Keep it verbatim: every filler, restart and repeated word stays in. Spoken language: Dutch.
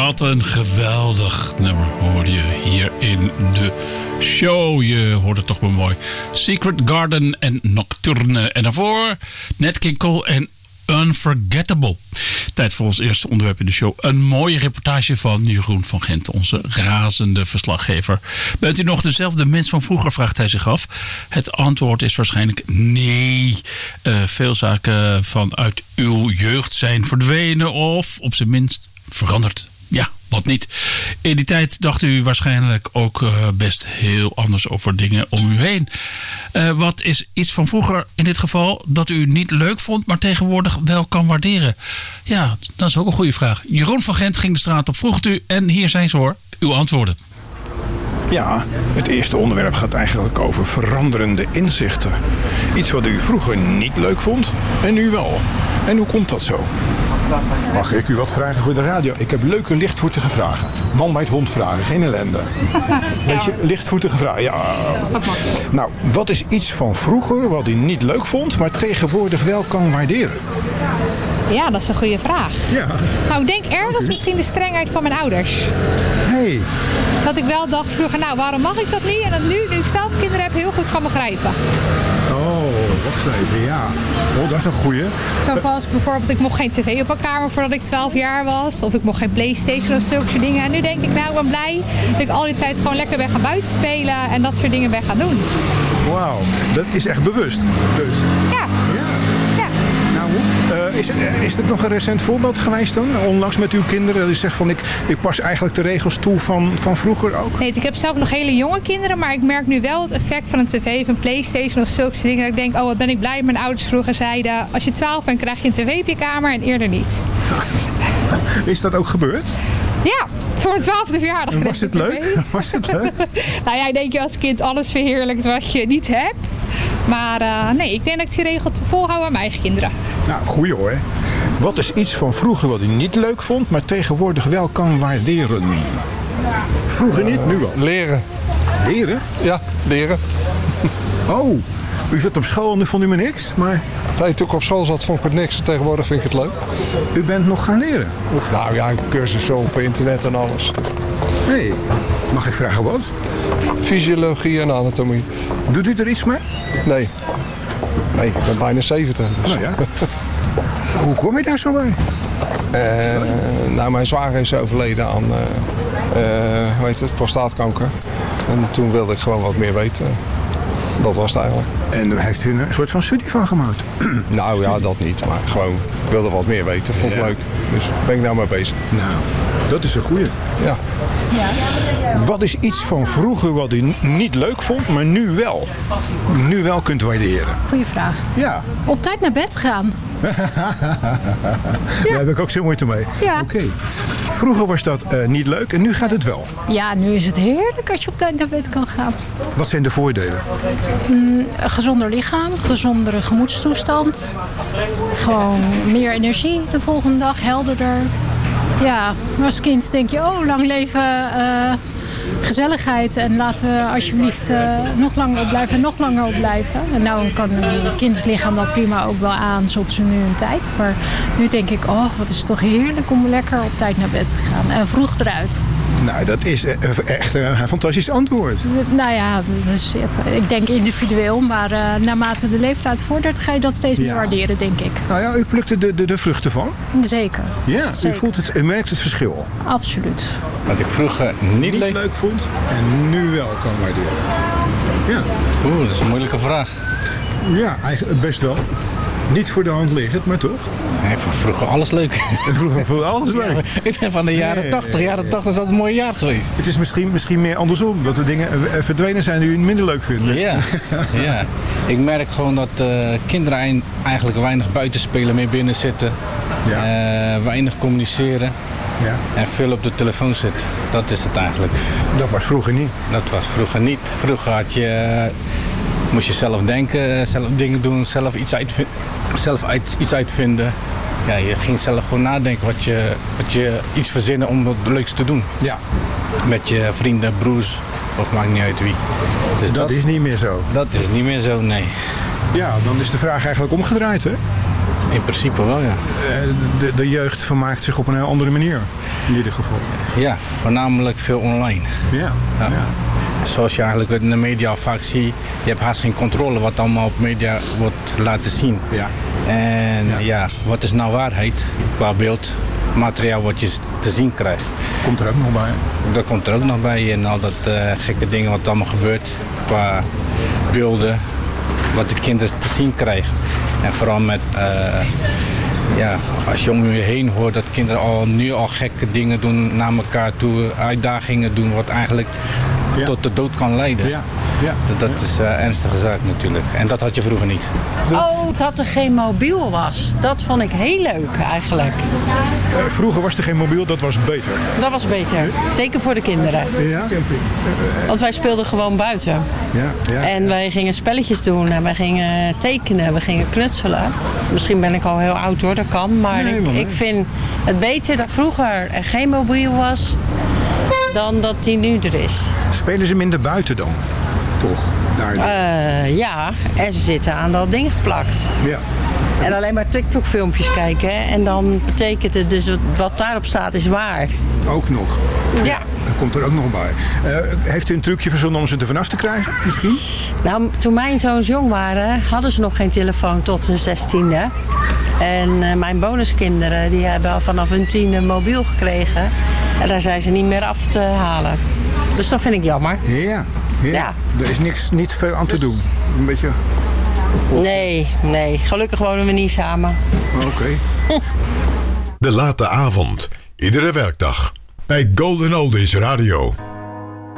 Wat een geweldig nummer hoorde je hier in de show. Je hoort het toch wel mooi. Secret Garden en Nocturne. En daarvoor Nat King Cole en Unforgettable. Tijd voor ons eerste onderwerp in de show. Een mooie reportage van Jeroen van Gent, onze razende verslaggever. Bent u nog dezelfde mens van vroeger, vraagt hij zich af. Het antwoord is waarschijnlijk nee. Uh, veel zaken vanuit uw jeugd zijn verdwenen of op zijn minst veranderd. Ja, wat niet. In die tijd dacht u waarschijnlijk ook uh, best heel anders over dingen om u heen. Uh, wat is iets van vroeger in dit geval dat u niet leuk vond, maar tegenwoordig wel kan waarderen? Ja, dat is ook een goede vraag. Jeroen van Gent ging de straat op, vroeg het u en hier zijn ze hoor, uw antwoorden. Ja, het eerste onderwerp gaat eigenlijk over veranderende inzichten. Iets wat u vroeger niet leuk vond en nu wel. En hoe komt dat zo? Mag ik u wat vragen voor de radio? Ik heb leuke lichtvoetige vragen. Man bij het hond vragen, geen ellende. Beetje lichtvoetige vragen, ja. Nou, wat is iets van vroeger wat u niet leuk vond, maar tegenwoordig wel kan waarderen? Ja, dat is een goede vraag. Ja. Nou, ik denk ergens misschien de strengheid van mijn ouders. Hey. Dat ik wel dacht vroeger, nou, waarom mag ik dat niet? En dat nu, nu ik zelf kinderen heb, heel goed kan begrijpen. Oh, wacht even, ja. Oh, dat is een goeie. Zoals bijvoorbeeld, ik mocht geen tv op mijn kamer voordat ik twaalf jaar was. Of ik mocht geen PlayStation of zulke soort dingen. En nu denk ik, nou, ik ben blij dat ik al die tijd gewoon lekker ben gaan buiten spelen. En dat soort dingen ben gaan doen. Wauw, dat is echt bewust. Dus. Ja. Ja. Uh, is, is er nog een recent voorbeeld geweest dan? Onlangs met uw kinderen? Dat u zegt van ik, ik pas eigenlijk de regels toe van, van vroeger ook? Nee, ik heb zelf nog hele jonge kinderen. Maar ik merk nu wel het effect van een tv of een PlayStation of zulke dingen. Dat ik denk, oh wat ben ik blij dat mijn ouders vroeger zeiden. Als je twaalf bent krijg je een tv op je kamer en eerder niet. Is dat ook gebeurd? Ja, voor mijn twaalfde verjaardag. En was het leuk? Was het leuk? Nou ja, ik denk je als kind alles verheerlijkt wat je niet hebt. Maar uh, nee, ik denk dat ik die regel te volhouden aan mijn eigen kinderen. Nou, goeie hoor. Wat is iets van vroeger wat u niet leuk vond, maar tegenwoordig wel kan waarderen? Vroeger niet, nu wel. Leren. Leren? Ja, leren. Oh, u zat op school en nu vond u me niks, maar... Nee, toen ik op school zat vond ik het niks. Tegenwoordig vind ik het leuk. U bent nog gaan leren? Of... Nou ja, een cursus zo op internet en alles. Hé, hey, mag ik vragen wat? Fysiologie en anatomie. Doet u er iets mee? Nee. Nee, ik ben bijna zeventig. Dus. Oh ja. Hoe kom je daar zo bij? Uh, nou, mijn zwager is overleden aan uh, uh, hoe heet het, prostaatkanker. En toen wilde ik gewoon wat meer weten. Dat was het eigenlijk. En daar heeft u een soort van studie van gemaakt? Nou ja, dat niet. Maar gewoon, ik wilde wat meer weten. Vond ik ja. leuk. Dus ben ik nou mee bezig. Nou, dat is een goeie. Ja. Wat is iets van vroeger wat u niet leuk vond, maar nu wel? Nu wel kunt waarderen? Goeie vraag. Ja. Op tijd naar bed gaan. Ja. Daar heb ik ook zo moeite mee. Ja. Oké. Okay. Vroeger was dat uh, niet leuk en nu gaat het wel. Ja, nu is het heerlijk als je op tijd naar bed kan gaan. Wat zijn de voordelen? Mm, een gezonder lichaam, gezondere gemoedstoestand. Gewoon meer energie de volgende dag, helderder. Ja, als kind denk je, oh, lang leven, uh, gezelligheid. En laten we alsjeblieft uh, nog langer opblijven en nog langer opblijven. En nou kan een kindslichaam dat prima ook wel aan, zo op zijn nu een tijd. Maar nu denk ik, oh, wat is het toch heerlijk om lekker op tijd naar bed te gaan. En vroeg eruit. Nou, dat is echt een fantastisch antwoord. Nou ja, dat is, ik denk individueel. Maar uh, naarmate de leeftijd vordert, ga je dat steeds meer ja. waarderen, denk ik. Nou ja, u plukt de, de, de vruchten van. Zeker. Ja, Zeker. U voelt het, u merkt het verschil. Absoluut. Wat ik vroeger niet, niet leuk... leuk vond en nu wel kan waarderen. Ja. Oeh, dat is een moeilijke vraag. Ja, eigenlijk best wel. Niet voor de hand liggend, maar toch? Ik vond vroeger alles leuk. Vroeger vond alles leuk. Ja, ik ben van de jaren tachtig. Nee, jaren tachtig is dat een mooi jaar geweest. Het is misschien, misschien meer andersom. Dat er dingen verdwenen zijn die u minder leuk vinden. Ja, ja. Ik merk gewoon dat uh, kinderen eigenlijk weinig buiten spelen, meer binnen zitten. Ja. Uh, weinig communiceren. Ja. En veel op de telefoon zitten. Dat is het eigenlijk. Dat was vroeger niet. Dat was vroeger niet. Vroeger had je... moest je zelf denken, zelf dingen doen, zelf iets, uitvind, zelf uit, iets uitvinden. Ja, je ging zelf gewoon nadenken wat je, wat je iets verzinnen om het leukste te doen. Ja. Met je vrienden, broers, of maakt niet uit wie. Dus dat, dat is niet meer zo? Dat is niet meer zo, nee. Ja, dan is de vraag eigenlijk omgedraaid, hè? In principe wel, ja. De, de jeugd vermaakt zich op een andere manier. in ieder geval. Ja, voornamelijk veel online. Ja. Ja. ja. Zoals je eigenlijk in de media vaak ziet, je hebt haast geen controle wat allemaal op media wordt laten zien. Ja. En ja. ja, wat is nou waarheid qua beeldmateriaal wat je te zien krijgt? Komt er ook nog bij? Dat komt er ook nog bij en al dat uh, gekke dingen wat allemaal gebeurt qua beelden, wat de kinderen te zien krijgen. En vooral met, uh, ja, als je om je heen hoort dat kinderen al nu al gekke dingen doen naar elkaar toe, uitdagingen doen wat eigenlijk ja. tot de dood kan leiden. Ja. Ja. Dat, dat is een uh, ernstige zaak natuurlijk. En dat had je vroeger niet. Oh, dat er geen mobiel was. Dat vond ik heel leuk eigenlijk. Uh, vroeger was er geen mobiel, dat was beter. Dat was beter. Zeker voor de kinderen. Ja. Want wij speelden gewoon buiten. Ja, ja, en wij gingen spelletjes doen. En wij gingen tekenen. We gingen knutselen. Misschien ben ik al heel oud hoor, dat kan. Maar nee, ik, ik vind het beter dat vroeger er geen mobiel was dan dat die nu er is. Spelen ze minder buiten dan? Toch? Daar uh, ja, en ze zitten aan dat ding geplakt. Ja. En alleen maar TikTok-filmpjes kijken. Hè? En dan betekent het dus wat daarop staat is waar. Ook nog? Ja. ja. Dat komt er ook nog bij. Uh, heeft u een trucje verzonnen om ze er vanaf te krijgen, misschien? Nou, toen mijn zoons jong waren, hadden ze nog geen telefoon tot hun zestiende. En uh, mijn bonuskinderen, die hebben al vanaf hun tiende mobiel gekregen. En daar zijn ze niet meer af te halen. Dus dat vind ik jammer. Ja. Ja, ja. Er is niks, niet veel aan te doen. Een beetje... Of... Nee, nee. Gelukkig wonen we niet samen. Oké. Okay. De late avond. Iedere werkdag. Bij Golden Oldies Radio.